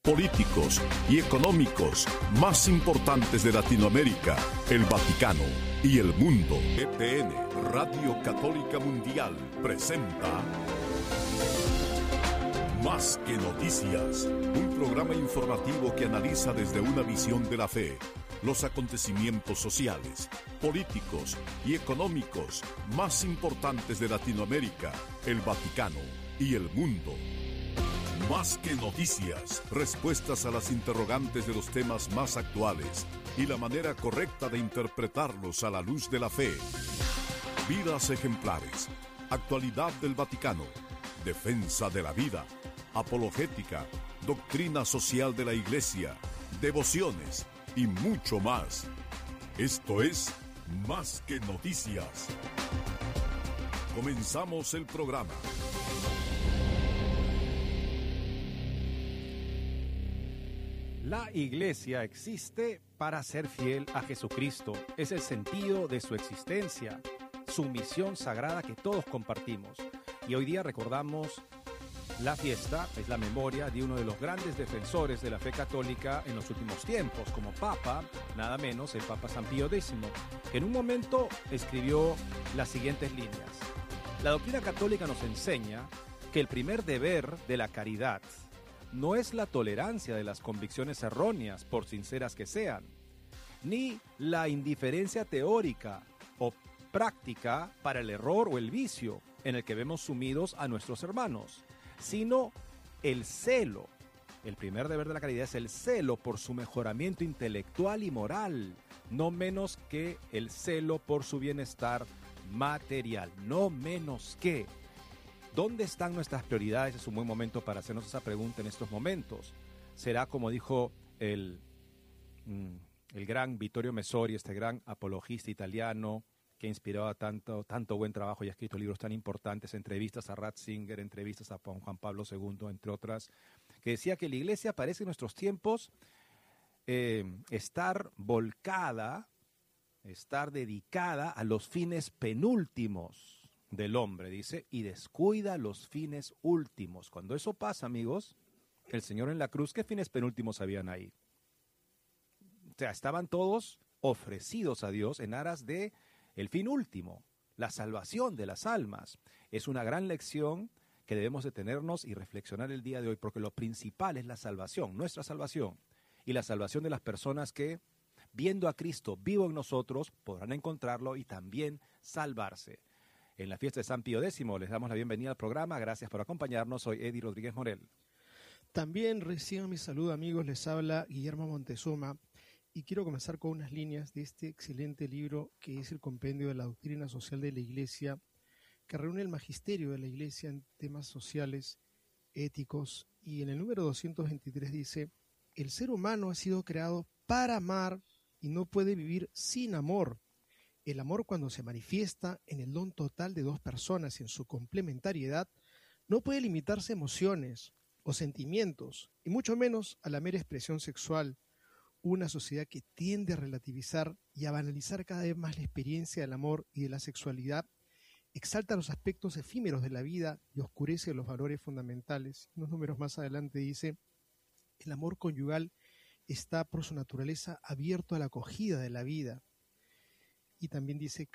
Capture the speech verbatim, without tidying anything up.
políticos y económicos más importantes de Latinoamérica, el Vaticano y el mundo. E P N, Radio Católica Mundial, presenta Más que Noticias, un programa informativo que analiza desde una visión de la fe los acontecimientos sociales, políticos y económicos más importantes de Latinoamérica, el Vaticano y el mundo. Más que noticias, respuestas a las interrogantes de los temas más actuales y la manera correcta de interpretarlos a la luz de la fe. Vidas ejemplares, actualidad del Vaticano, defensa de la vida, apologética, doctrina social de la Iglesia, devociones y mucho más. Esto es Más que Noticias. Comenzamos el programa. La Iglesia existe para ser fiel a Jesucristo. Es el sentido de su existencia, su misión sagrada que todos compartimos. Y hoy día recordamos la fiesta, es la memoria de uno de los grandes defensores de la fe católica en los últimos tiempos, como Papa, nada menos el Papa San Pío décimo, que en un momento escribió las siguientes líneas. La doctrina católica nos enseña que el primer deber de la caridad no es la tolerancia de las convicciones erróneas, por sinceras que sean, ni la indiferencia teórica o práctica para el error o el vicio en el que vemos sumidos a nuestros hermanos, sino el celo. El primer deber de la caridad es el celo por su mejoramiento intelectual y moral, no menos que el celo por su bienestar material, no menos que. ¿Dónde están nuestras prioridades? Es un buen momento para hacernos esa pregunta en estos momentos. ¿Será, como dijo el, el gran Vittorio Messori, este gran apologista italiano que inspiraba tanto, tanto buen trabajo y ha escrito libros tan importantes, entrevistas a Ratzinger, entrevistas a Juan Pablo segundo, entre otras, que decía que la Iglesia parece en nuestros tiempos eh, estar volcada, estar dedicada a los fines penúltimos del hombre, dice, y descuida los fines últimos. Cuando eso pasa, amigos, el Señor en la cruz, ¿qué fines penúltimos habían ahí? O sea, estaban todos ofrecidos a Dios en aras de el fin último, la salvación de las almas. Es una gran lección que debemos detenernos y reflexionar el día de hoy, porque lo principal es la salvación, nuestra salvación, y la salvación de las personas que, viendo a Cristo vivo en nosotros, podrán encontrarlo y también salvarse. En la fiesta de San Pío décimo les damos la bienvenida al programa. Gracias por acompañarnos. Soy Eddie Rodríguez Morel. También reciban mi saludo, amigos. Les habla Guillermo Montezuma. Y quiero comenzar con unas líneas de este excelente libro que es el Compendio de la Doctrina Social de la Iglesia, que reúne el magisterio de la Iglesia en temas sociales, éticos, y en el número doscientos veintitrés dice: el ser humano ha sido creado para amar y no puede vivir sin amor. El amor, cuando se manifiesta en el don total de dos personas y en su complementariedad, no puede limitarse a emociones o sentimientos, y mucho menos a la mera expresión sexual. Una sociedad que tiende a relativizar y a banalizar cada vez más la experiencia del amor y de la sexualidad, exalta los aspectos efímeros de la vida y oscurece los valores fundamentales. Unos números más adelante dice: el amor conyugal está por su naturaleza abierto a la acogida de la vida. Y también dice: